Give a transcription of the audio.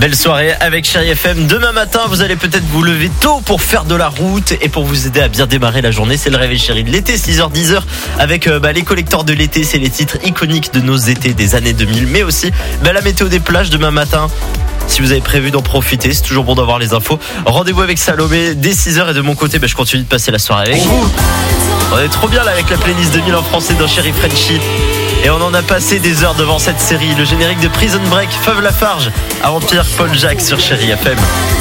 Belle soirée avec Chérie FM. Demain matin, vous allez peut-être vous lever tôt pour faire de la route et pour vous aider à bien démarrer la journée. C'est le Réveil Chérie de l'été, 6h-10h avec les collecteurs de l'été. C'est les titres iconiques de nos étés des années 2000, mais aussi la météo des plages demain matin. Si vous avez prévu d'en profiter, c'est toujours bon d'avoir les infos. Rendez-vous avec Salomé dès 6h et de mon côté, je continue de passer la soirée avec vous. On est trop bien là avec la playlist 2000 en français dans Chérie Frenchie. Et on en a passé des heures devant cette série. Le générique de Prison Break, Feuve Lafarge, à Empire, Paul Jacques sur Chérie FM.